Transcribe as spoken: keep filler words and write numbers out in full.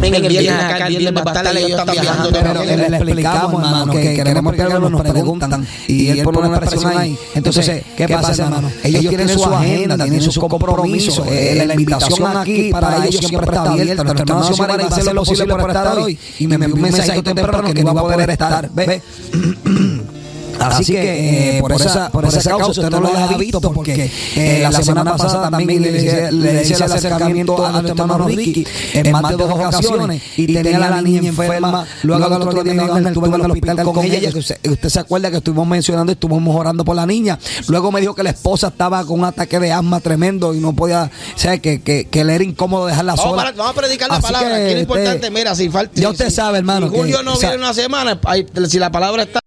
en el viernes acá, el viernes va a estar, ellos están viajando. Pero le explicamos, hermano, que queremos que algo nos preguntan y él pone una presión ahí. Entonces, ¿qué pasa, hermano? Ellos tienen su agenda, tienen sus compromisos. La invitación aquí para ellos siempre está abierta. Nuestro hermano Xiomara va a hacer lo posible por estar hoy y me envió un mensajito temprano que no va a poder estar. ¿Ve? Así, Así que, eh, por, esa, por esa causa usted no lo ha visto porque eh, la semana pasada también le decía, le decía el acercamiento a nuestro hermano Ricky en más de dos ocasiones y tenía a la niña enferma. Luego al otro día me estuve en el hospital con ella. Que usted, usted se acuerda que estuvimos mencionando y estuvimos orando por la niña. Luego me dijo que la esposa estaba con un ataque de asma tremendo y no podía, o sea, que, que, que le era incómodo dejarla vamos sola. Para, vamos a predicar la Así palabra. Que, aquí lo importante, mira, si falta. Ya usted si, sabe, hermano. Si Julio que, no viene una semana, si la palabra está.